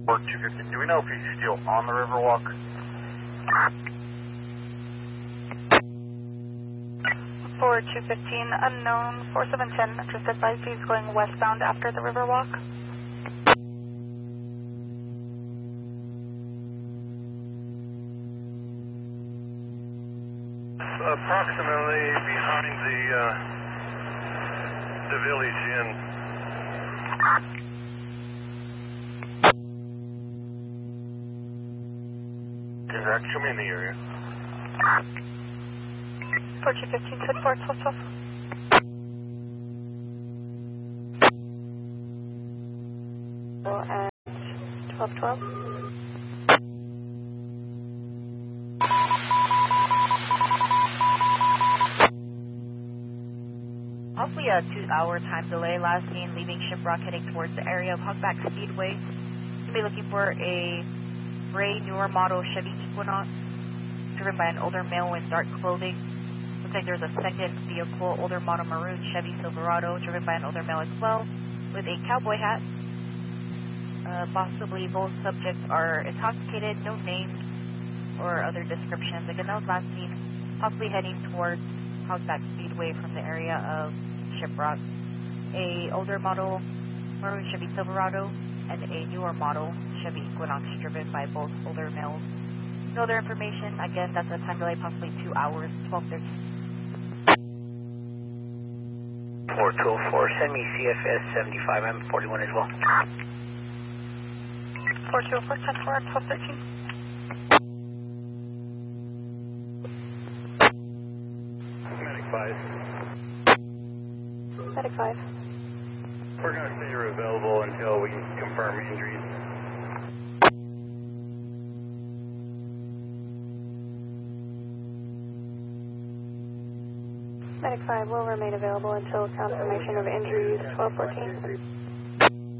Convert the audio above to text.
Port 215, do we know if he's still on the Riverwalk? Port 215, unknown, 4710, just advised he's going westbound after the Riverwalk. Approximately behind the village inn. Congrats, show me in the area. Port 215, said Port 1212. At 1212. Hopefully a 2-hour time delay, last seen leaving Shiprock heading towards the area of Hogback Speedway. You'll be looking for a gray, newer model Chevy Equinox, driven by an older male in dark clothing. Looks like there's a second vehicle, older model maroon Chevy Silverado, driven by an older male as well, with a cowboy hat. Possibly both subjects are intoxicated, no names or other descriptions. Again, that was last seen possibly heading towards Hogback Speedway from the area of Shiprock. A older model maroon Chevy Silverado and a newer model Chevy Equinox, driven by both older males. No other information. Again, that's a time delay, possibly 2 hours, 12:13. 4204, send me CFS 75, I'm 41 as well. 4204, 10-4 at 1213. Medic 5. Medic 5. We're going to stay available until we confirm injuries. Medic 5 will remain available until confirmation of injuries 1214.